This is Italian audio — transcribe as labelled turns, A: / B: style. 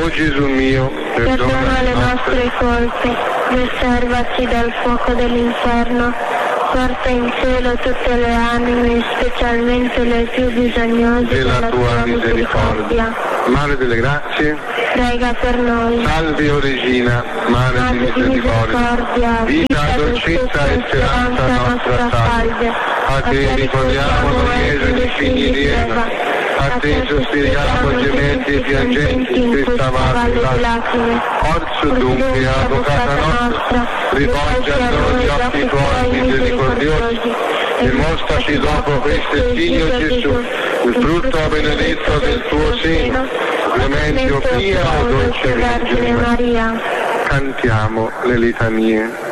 A: O Gesù mio,
B: perdona le nostre colpe, preservaci dal fuoco dell'inferno, porta in cielo tutte le anime, specialmente le più bisognose
A: della tua misericordia. Mare delle grazie,
B: prega per noi.
A: salve o Regina, Mare di misericordia, vita, dolcezza e speranza nostra salve. A te ricordiamo noi esuli figli di Eva, a te sospiriamo gementi e piangenti in questa valle di lacrime. Orso dunque, avvocata nostra, rivolgi a noi gli occhi tuoi misericordiosi e mostraci dopo questo Figlio Gesù, il frutto benedetto del tuo seno, clemente o pia o dolce Vergine Maria. Cantiamo le litanie.